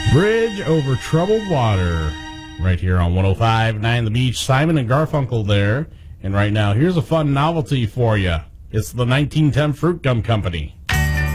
Bridge over troubled water. Right here on 105.9 The Beach. Simon and Garfunkel there. And right now, here's a fun novelty for you. It's the 1910 Fruit Gum Company.